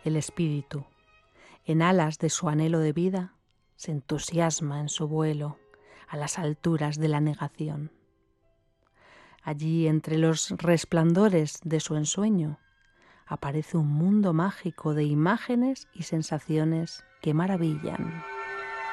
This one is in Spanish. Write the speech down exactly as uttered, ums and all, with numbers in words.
El espíritu, en alas de su anhelo de vida, se entusiasma en su vuelo a las alturas de la negación. Allí, entre los resplandores de su ensueño, aparece un mundo mágico de imágenes y sensaciones que maravillan.